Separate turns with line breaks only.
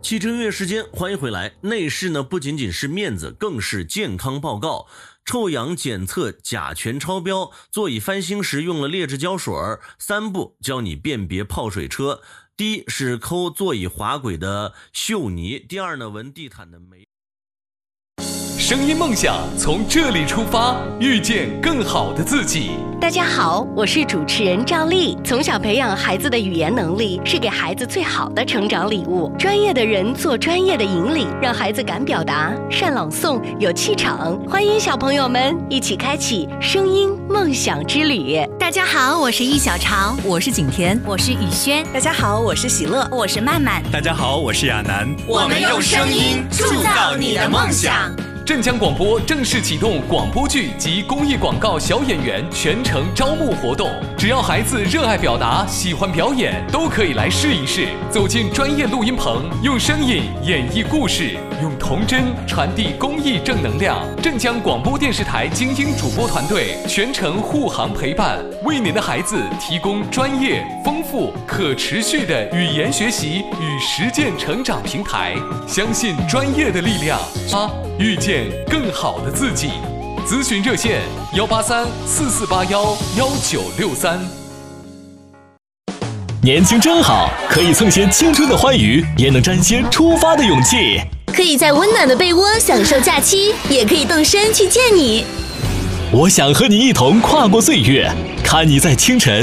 汽车音乐时间，欢迎回来。内饰呢不仅仅是面子，更是健康报告。臭氧检测甲醛超标，座椅翻新时用了劣质胶水，3步教你辨别泡水车。第一是抠座椅滑轨的锈泥，第二呢闻地毯的霉。
声音梦想从这里出发，遇见更好的自己。
大家好，我是主持人赵丽。从小培养孩子的语言能力，是给孩子最好的成长礼物。专业的人做专业的引领，让孩子敢表达、善朗诵、有气场。欢迎小朋友们一起开启声音梦想之旅。
大家好，我是易小潮，
我是景甜，
我是雨轩。
大家好，我是喜乐，
我是曼曼。
大家好，我是亚楠。
我们用声音铸造你的梦想。
镇江广播正式启动广播剧及公益广告小演员全程招募活动，只要孩子热爱表达、喜欢表演，都可以来试一试。走进专业录音棚，用声音演绎故事，用童真传递公益正能量。镇江广播电视台精英主播团队全程护航陪伴，为您的孩子提供专业、丰富、可持续的语言学习与实践成长平台。相信专业的力量，遇见更好的自己。咨询热线183-4481-1963。
年轻真好，可以蹭些青春的欢愉，也能沾些出发的勇气。
可以在温暖的被窝享受假期，也可以动身去见你。
我想和你一同跨过岁月，看你在清晨